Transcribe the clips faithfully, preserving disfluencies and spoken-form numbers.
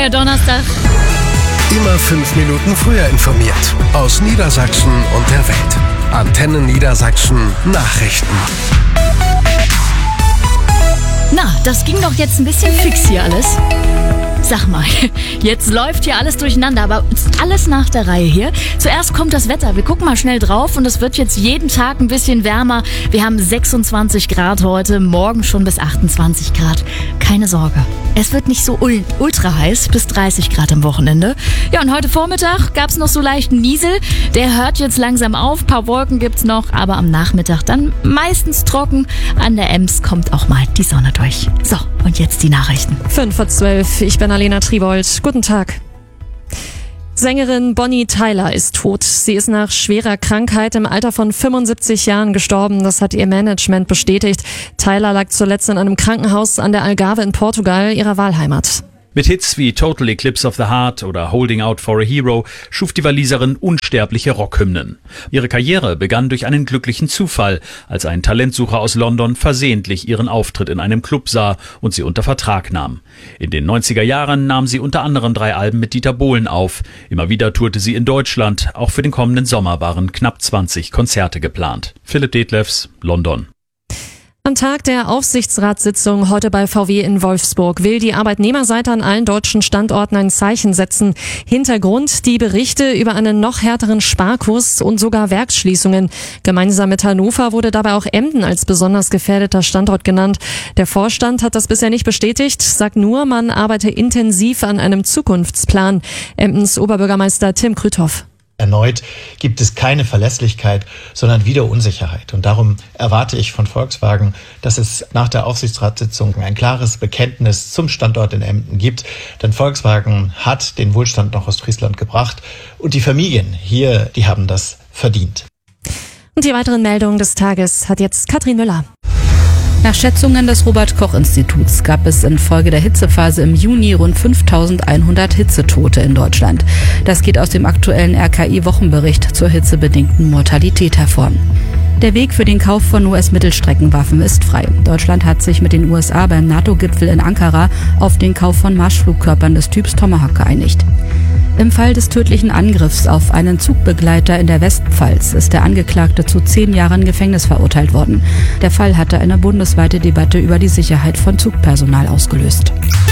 neuer Donnerstag. Immer fünf Minuten früher informiert. Aus Niedersachsen und der Welt. Antenne Niedersachsen Nachrichten. Na, das ging doch jetzt ein bisschen fix hier alles. Sag mal, jetzt läuft hier alles durcheinander, aber alles nach der Reihe hier. Zuerst kommt das Wetter. Wir gucken mal schnell drauf und es wird jetzt jeden Tag ein bisschen wärmer. Wir haben sechsundzwanzig Grad heute, morgen schon bis achtundzwanzig Grad. Keine Sorge. Es wird nicht so ultra heiß, bis dreißig Grad am Wochenende. Ja, und heute Vormittag gab es noch so leichten Niesel. Der hört jetzt langsam auf. Ein paar Wolken gibt's noch, aber am Nachmittag dann meistens trocken. An der Ems kommt auch mal die Sonne durch. So, und jetzt die Nachrichten. fünf vor zwölf, ich bin Alena Tribold. Guten Tag. Sängerin Bonnie Tyler ist tot. Sie ist nach schwerer Krankheit im Alter von fünfundsiebzig Jahren gestorben. Das hat ihr Management bestätigt. Tyler lag zuletzt in einem Krankenhaus an der Algarve in Portugal, ihrer Wahlheimat. Mit Hits wie Total Eclipse of the Heart oder Holding Out for a Hero schuf die Waliserin unsterbliche Rockhymnen. Ihre Karriere begann durch einen glücklichen Zufall, als ein Talentsucher aus London versehentlich ihren Auftritt in einem Club sah und sie unter Vertrag nahm. In den neunziger Jahren nahm sie unter anderem drei Alben mit Dieter Bohlen auf. Immer wieder tourte sie in Deutschland. Auch für den kommenden Sommer waren knapp zwanzig Konzerte geplant. Philipp Detlefs, London. Am Tag der Aufsichtsratssitzung heute bei V W in Wolfsburg will die Arbeitnehmerseite an allen deutschen Standorten ein Zeichen setzen. Hintergrund die Berichte über einen noch härteren Sparkurs und sogar Werksschließungen. Gemeinsam mit Hannover wurde dabei auch Emden als besonders gefährdeter Standort genannt. Der Vorstand hat das bisher nicht bestätigt, sagt nur, man arbeite intensiv an einem Zukunftsplan. Emdens Oberbürgermeister Tim Krüthoff. Erneut gibt es keine Verlässlichkeit, sondern wieder Unsicherheit. Und darum erwarte ich von Volkswagen, dass es nach der Aufsichtsratssitzung ein klares Bekenntnis zum Standort in Emden gibt. Denn Volkswagen hat den Wohlstand nach Ostfriesland gebracht. Und die Familien hier, die haben das verdient. Und die weiteren Meldungen des Tages hat jetzt Katrin Müller. Nach Schätzungen des Robert-Koch-Instituts gab es infolge der Hitzephase im Juni rund fünftausendeinhundert Hitzetote in Deutschland. Das geht aus dem aktuellen R K I-Wochenbericht zur hitzebedingten Mortalität hervor. Der Weg für den Kauf von U S-Mittelstreckenwaffen ist frei. Deutschland hat sich mit den U S A beim NATO-Gipfel in Ankara auf den Kauf von Marschflugkörpern des Typs Tomahawk geeinigt. Im Fall des tödlichen Angriffs auf einen Zugbegleiter in der Westpfalz ist der Angeklagte zu zehn Jahren Gefängnis verurteilt worden. Der Fall hatte eine bundesweite Debatte über die Sicherheit von Zugpersonal ausgelöst.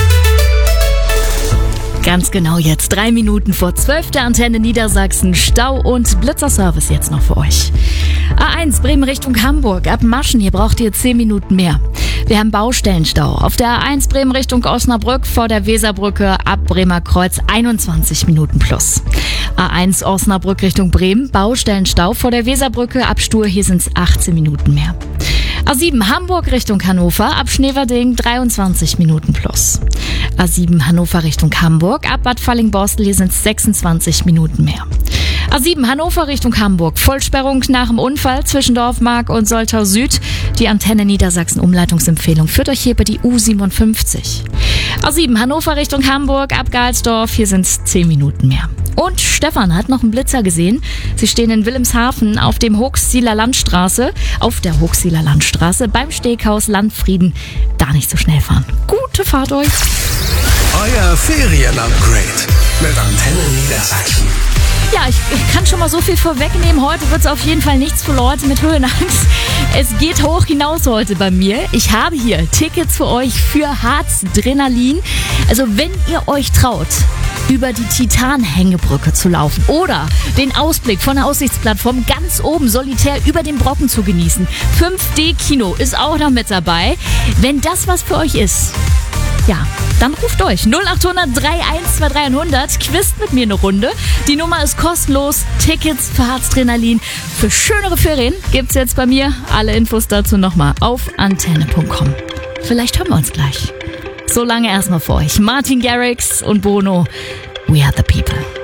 Ganz genau jetzt, drei Minuten vor zwölf der Antenne Niedersachsen. Stau und Blitzerservice jetzt noch für euch. A eins Bremen Richtung Hamburg. Ab Maschen, hier braucht ihr zehn Minuten mehr. Wir haben Baustellenstau. Auf der A eins Bremen Richtung Osnabrück vor der Weserbrücke ab Bremer Kreuz einundzwanzig Minuten plus. A eins Osnabrück Richtung Bremen. Baustellenstau vor der Weserbrücke ab Stur. Hier sind es achtzehn Minuten mehr. A sieben Hamburg Richtung Hannover ab Schneverding dreiundzwanzig Minuten plus. A sieben Hannover Richtung Hamburg ab Bad Falling-Borstel, hier sind es sechsundzwanzig Minuten mehr. A sieben Hannover Richtung Hamburg, Vollsperrung nach dem Unfall zwischen Dorfmark und Soltau Süd. Die Antenne Niedersachsen Umleitungsempfehlung führt euch hier bei die U siebenundfünfzig. A sieben Hannover Richtung Hamburg ab Galsdorf, hier sind es zehn Minuten mehr. Und Stefan hat noch einen Blitzer gesehen. Sie stehen in Wilhelmshaven auf dem Hochsieler Landstraße, auf der Hochsieler Landstraße beim Steghaus Landfrieden. Da nicht so schnell fahren. Gute Fahrt euch. Euer Ferien-Upgrade mit Antenne Niedersachsen. Ja, ich kann schon mal so viel vorwegnehmen. Heute wird es auf jeden Fall nichts für Leute mit Höhenangst. Es geht hoch hinaus heute bei mir. Ich habe hier Tickets für euch für Harzdrenalin. Also wenn ihr euch traut, über die Titan-Hängebrücke zu laufen oder den Ausblick von der Aussichtsplattform ganz oben solitär über den Brocken zu genießen. fünf D Kino ist auch noch mit dabei. Wenn das was für euch ist, ja, dann ruft euch null acht hundert einunddreißig dreihundert, quizt mit mir eine Runde. Die Nummer ist kostenlos. Tickets für Harzdrenalin für schönere Ferien gibt's jetzt bei mir. Alle Infos dazu nochmal auf antenne punkt com. Vielleicht hören wir uns gleich. So lange erstmal für euch. Martin Garrix und Bono. We are the people.